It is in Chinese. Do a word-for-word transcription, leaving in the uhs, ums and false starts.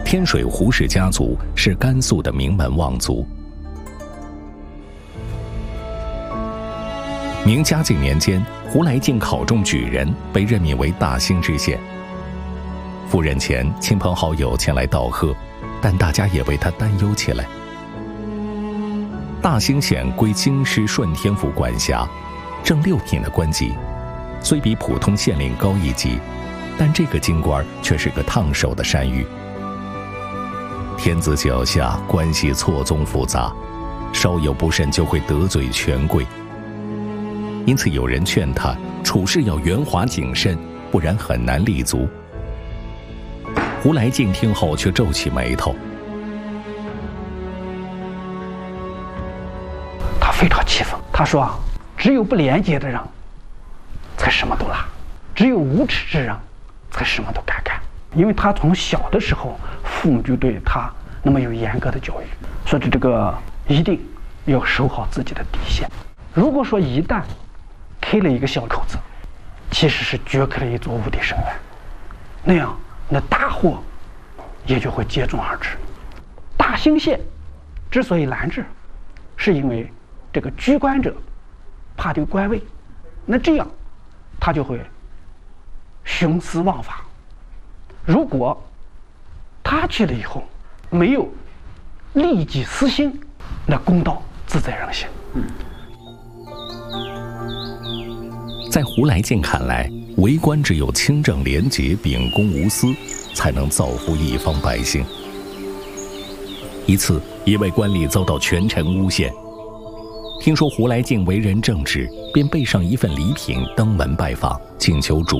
天水胡氏家族是甘肃的名门望族。明嘉靖年间，胡来敬考中举人，被任命为大兴知县。赴任前，亲朋好友前来道贺，但大家也为他担忧起来。大兴县归京师顺天府管辖，正六品的官级，虽比普通县令高一级，但这个京官却是个烫手的山芋。天子脚下，关系错综复杂，稍有不慎就会得罪权贵。因此有人劝他处事要圆滑谨慎，不然很难立足。胡来敬听后却皱起眉头， 他非常气愤，他说啊，只有不廉洁的人才什么都拉，只有无耻之人才什么都敢干。因为他从小的时候父母就对他那么有严格的教育，说的这个一定要守好自己的底线。如果说一旦开了一个小口子，其实是掘开了一座无底深渊，那样那大祸也就会接踵而至。大兴县之所以难治，是因为这个居官者怕丢官位，那这样他就会徇私枉法。如果他去了以后没有利己私心，那公道自在人心。 在胡来敬看来，为官只有清正廉洁、秉公无私，才能造福一方百姓。一次，一位官吏遭到权臣诬陷，听说胡来敬为人正直，便备上一份礼品登门拜访，请求主